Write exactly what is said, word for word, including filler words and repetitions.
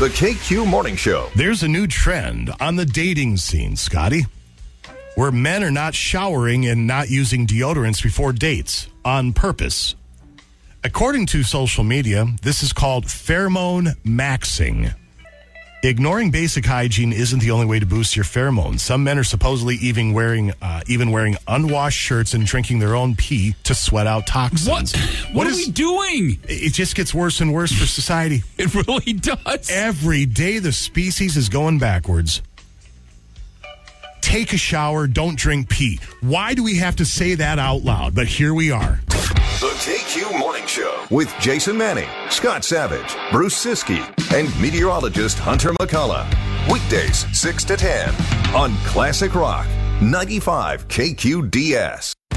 The K Q Morning Show. There's a new trend on the dating scene, Scotty, where men are not showering and not using deodorants before dates on purpose. According to social media, this is called pheromone maxing. Ignoring basic hygiene isn't the only way to boost your pheromones. Some men are supposedly even wearing uh, even wearing unwashed shirts and drinking their own pee to sweat out toxins. What? What, what are is, we doing? It just gets worse and worse for society. It really does. Every day the species is going backwards. Take a shower, don't drink pee. Why do we have to say that out loud? But here we are. The K Q Morning Show with Jason Manning, Scott Savage, Bruce Siskey, and meteorologist Hunter McCullough. Weekdays six to ten on Classic Rock ninety-five K Q D S.